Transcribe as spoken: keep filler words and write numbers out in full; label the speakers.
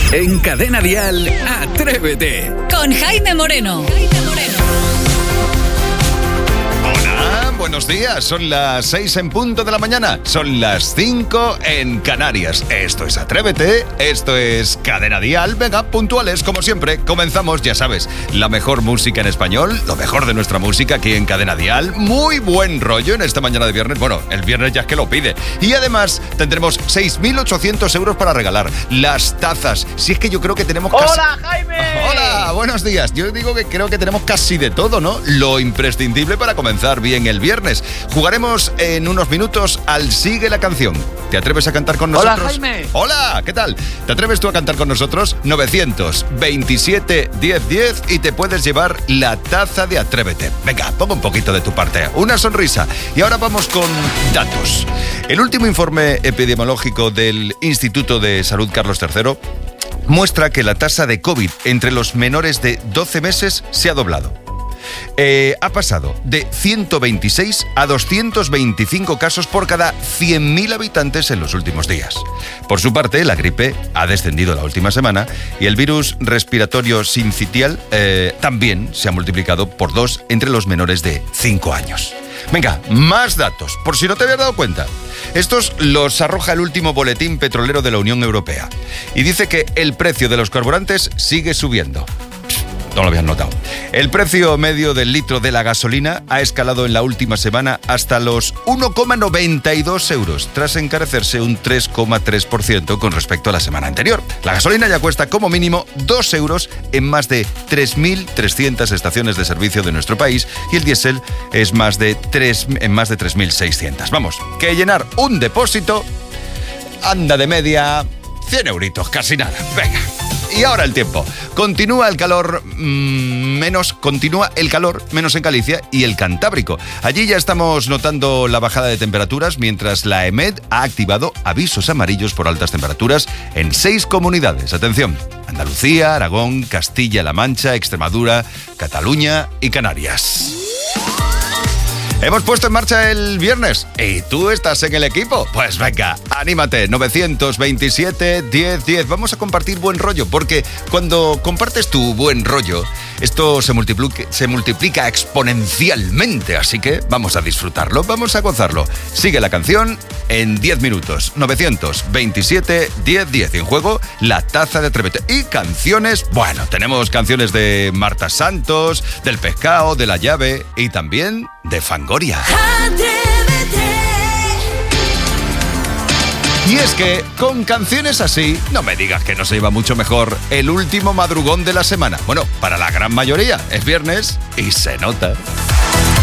Speaker 1: En Cadena Dial, Atrévete.
Speaker 2: Con Jaime Moreno. Jaime Moreno.
Speaker 3: Hola, buenos días. Son las seis en punto de la mañana. Son las cinco en Canarias. Esto es Atrévete. Esto es Cadena Dial. Venga, puntuales, como siempre. Comenzamos, ya sabes, la mejor música en español, lo mejor de nuestra música aquí en Cadena Dial. Muy buen rollo en esta mañana de viernes. Bueno, el viernes ya es que lo pide. Y además tendremos seis mil ochocientos euros para regalar. Las tazas. Si es que yo creo que tenemos casi...
Speaker 4: ¡Hola, Jaime!
Speaker 3: Hola, buenos días. Yo digo que creo que tenemos casi de todo, ¿no? Lo imprescindible para comenzar bien el viernes. Jugaremos en unos minutos al Sigue la Canción. ¿Te atreves a cantar con nosotros?
Speaker 4: Hola, Jaime.
Speaker 3: Hola, ¿qué tal? ¿Te atreves tú a cantar con nosotros? novecientos veintisiete diez diez y te puedes llevar la taza de Atrévete. Venga, pongo un poquito de tu parte. Una sonrisa. Y ahora vamos con datos. El último informe epidemiológico del Instituto de Salud Carlos tercero muestra que la tasa de COVID entre los menores de doce meses se ha doblado. Eh, ha pasado de ciento veintiséis a doscientos veinticinco casos por cada cien mil habitantes en los últimos días. Por su parte, la gripe ha descendido la última semana y el virus respiratorio sincitial eh, también se ha multiplicado por dos entre los menores de cinco años. Venga, más datos, por si no te habías dado cuenta. Estos los arroja el último boletín petrolero de la Unión Europea y dice que el precio de los carburantes sigue subiendo. No lo habían notado. El precio medio del litro de la gasolina ha escalado en la última semana hasta los uno coma noventa y dos euros, tras encarecerse un tres coma tres por ciento con respecto a la semana anterior. La gasolina ya cuesta como mínimo dos euros en más de tres mil trescientas estaciones de servicio de nuestro país y el diésel es más de tres, en más de tres mil seiscientas. Vamos, que llenar un depósito anda de media cien euritos, casi nada. Venga. Y ahora el tiempo. Continúa el calor mmm, menos, continúa el calor menos en Galicia y el Cantábrico. Allí ya estamos notando la bajada de temperaturas, mientras la EMET ha activado avisos amarillos por altas temperaturas en seis comunidades. Atención: Andalucía, Aragón, Castilla-La Mancha, Extremadura, Cataluña y Canarias. Hemos puesto en marcha el viernes y tú estás en el equipo. Pues venga, anímate. novecientos veintisiete diez diez. Vamos a compartir buen rollo, porque cuando compartes tu buen rollo, esto se multiplica, se multiplica exponencialmente. Así que vamos a disfrutarlo, vamos a gozarlo. Sigue la canción en diez minutos. novecientos veintisiete diez diez. En juego, la taza de Atrévete. Y canciones, bueno, tenemos canciones de Marta Santos, del Pescado, de La Llave y también de Fangoria. Y es que con canciones así, no me digas que no se lleva mucho mejor el último madrugón de la semana. Bueno, para la gran mayoría es viernes y se nota.